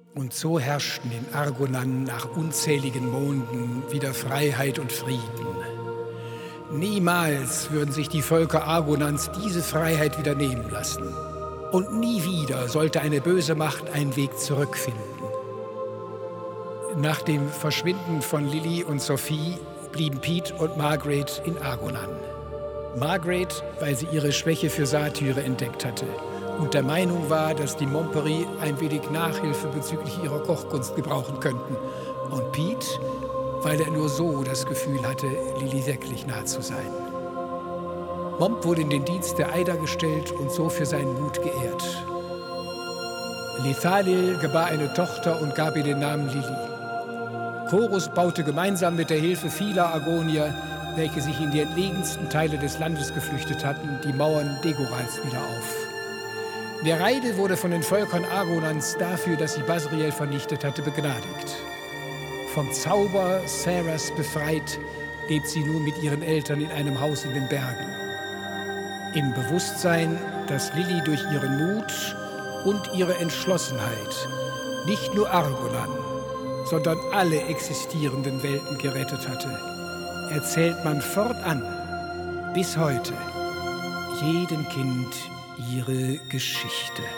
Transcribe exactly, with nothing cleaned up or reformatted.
Und so herrschten in Argonan nach unzähligen Monden wieder Freiheit und Frieden. Niemals würden sich die Völker Argonans diese Freiheit wieder nehmen lassen. Und nie wieder sollte eine böse Macht einen Weg zurückfinden. Nach dem Verschwinden von Lily und Sophie blieben Pete und Margaret in Argonan. Margaret, weil sie ihre Schwäche für Satyre entdeckt hatte und der Meinung war, dass die Montperi ein wenig Nachhilfe bezüglich ihrer Kochkunst gebrauchen könnten. Und Pete, weil er nur so das Gefühl hatte, Lily wirklich nah zu sein. Momp wurde in den Dienst der Eider gestellt und so für seinen Mut geehrt. Lethalil gebar eine Tochter und gab ihr den Namen Lily. Chorus baute gemeinsam mit der Hilfe vieler Argonier, welche sich in die entlegensten Teile des Landes geflüchtet hatten, die Mauern Degorals wieder auf. Nereide wurde von den Völkern Argonans dafür, dass sie Basriel vernichtet hatte, begnadigt. Vom Zauber Saras befreit, lebt sie nun mit ihren Eltern in einem Haus in den Bergen. Im Bewusstsein, dass Lily durch ihren Mut und ihre Entschlossenheit nicht nur Argonan, sondern alle existierenden Welten gerettet hatte, erzählt man fortan, bis heute, jedem Kind ihre Geschichte.